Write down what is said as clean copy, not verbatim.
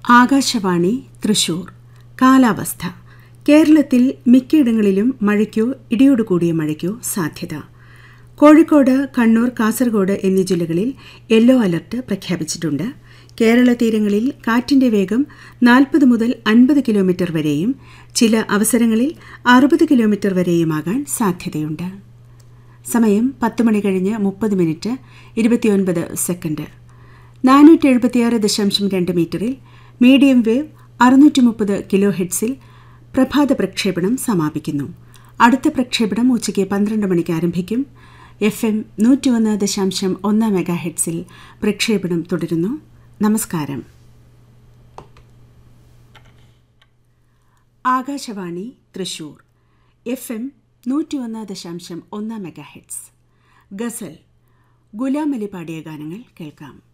ആകാശവാണി തൃശൂർ. കാലാവസ്ഥ. കേരളത്തിൽ മിക്കയിടങ്ങളിലും മഴയ്ക്കോ ഇടിയോടുകൂടിയ മഴയ്ക്കോ സാധ്യത. കോഴിക്കോട്, കണ്ണൂർ, കാസർഗോഡ് എന്നീ ജില്ലകളിൽ യെല്ലോ അലർട്ട് പ്രഖ്യാപിച്ചിട്ടുണ്ട്. കേരള തീരങ്ങളിൽ കാറ്റിന്റെ വേഗം 40 മുതൽ 50 കിലോമീറ്റർ വരെയും ചില അവസരങ്ങളിൽ 60 കിലോമീറ്റർ വരെയുമാകാൻ സാധ്യതയുണ്ട്. സമയം 10 മണി കഴിഞ്ഞ് 30 മിനിറ്റ് 29 സെക്കൻഡ്. 476.2 മീറ്ററിൽ മീഡിയം വേവ് 630 കിലോ ഹെഡ്സിൽ പ്രഭാത പ്രക്ഷേപണം സമാപിക്കുന്നു. അടുത്ത പ്രക്ഷേപണം ഉച്ചയ്ക്ക് 12 മണിക്ക് ആരംഭിക്കും. FM 101.1 മെഗാ ഹെഡ്സിൽ പ്രക്ഷേപണം തുടരുന്നു. നമസ്കാരം. Akashvani Thrissur. FM 101.1 mega heads. ഗസൽ. ഗുലാം അലി പാടിയ ഗാനങ്ങൾ കേൾക്കാം.